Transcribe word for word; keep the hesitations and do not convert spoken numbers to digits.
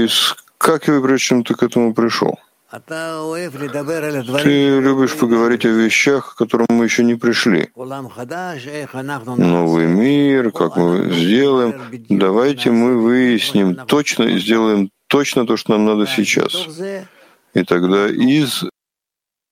И скакивай, прежде чем ты к этому пришел. Ты любишь поговорить о вещах, к которым мы еще не пришли. Новый мир, как мы сделаем. Давайте мы выясним точно и сделаем точно то, что нам надо сейчас. И тогда из